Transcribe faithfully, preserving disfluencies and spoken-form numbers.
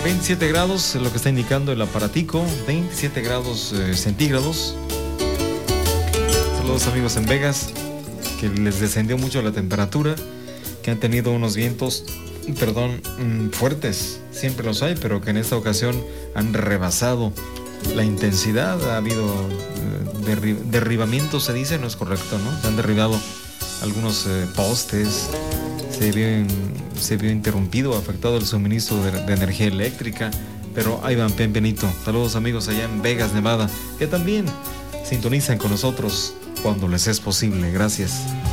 veintisiete grados es lo que está indicando el aparatico, veintisiete grados eh, centígrados. Saludos amigos en Vegas, que les descendió mucho la temperatura, que han tenido unos vientos, perdón, fuertes, siempre los hay, pero que en esta ocasión han rebasado la intensidad. Ha habido eh, derri- derribamientos, se dice, no es correcto, ¿no? Se han derribado algunos eh, postes, se vio, en, se vio interrumpido, afectado el suministro de, de energía eléctrica, pero ahí van, bien Benito. Saludos amigos allá en Vegas, Nevada, que también sintonizan con nosotros cuando les es posible. Gracias.